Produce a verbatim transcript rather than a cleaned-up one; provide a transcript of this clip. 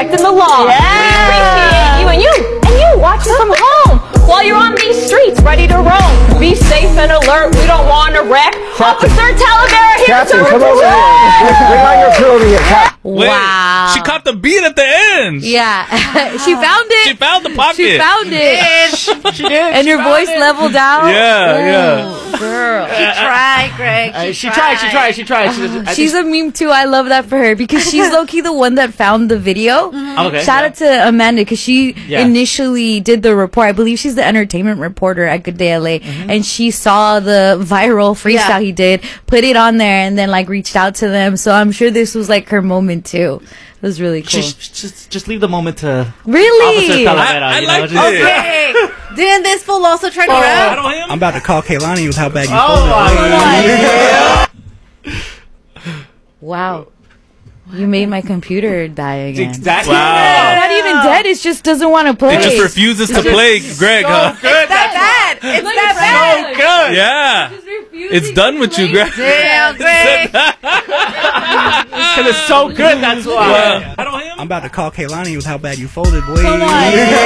respecting the law. Yeah. We appreciate you and you and you watching from home while you're on these streets ready to roam. Be safe and alert. We don't want to wreck. Officer Talavera here Captain, to come over report. here. Bring on your crew over here, Captain. Wait, Wow. she caught the beat at the end. Yeah. She found it. She found the pocket. She found it. She did. And she your found voice it. leveled out. Yeah, yeah. Oh, girl. She tried, Greg. She, she tried. She tried. She tried. She tried. I She's think- a meme too. I love that for her because she's low key the one that found the video. Okay. Shout out to Amanda because she Yeah. initially did the report. I believe she's the entertainment reporter at Good Day L A, and she saw the viral freestyle Yeah. he did, put it on there, and then like reached out to them. So I'm sure this was like her moment too. It was really cool. Just, just, just leave the moment to Really? Officer Talavera. I- I you like know, just- this. Okay. Didn't this fool also turn Oh, around? Battle him? I'm about to call Kaylani with how bad you Oh folded. my God. Wow. You made my computer die again. Exactly. Wow. Not even dead. It just doesn't want to play. It just refuses to play Greg, huh? So good. It's that bad. It's Look that at bad. So good. Yeah. It's done with you, Greg. Damn, Greg. Because it's so good. That's why. Battle him? I'm about to call Kaylani with how bad you folded, boy. Come on.